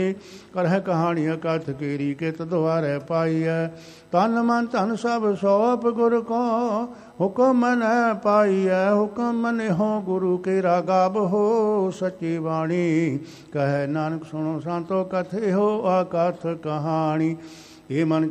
ਕਰਹਿ ਕਹਾਣੀ ਅਕਥ ਕੀਰੀ ਕਿਤ ਦੁਆਰੇ ਪਾਈਐ। ਤਨ ਮਨ ਧਨ ਸਭ ਸੋਪ ਗੁਰ ਕੋ ਹੁਕਮ ਨ ਪਾਈਐ। ਹੁਕਮ ਮਨਿ ਗੁਰੂ ਕੇ ਰਾਗਾਬ ਹੋ ਸੱਚੀ ਬਾਣੀ। ਕਹੈ ਨਾਨਕ ਸੁਣੋ ਸੰਤੋ ਕਥੇ ਹੋ ਆਕਥ ਕਹਾਣੀ। ਇਹ ਮਨ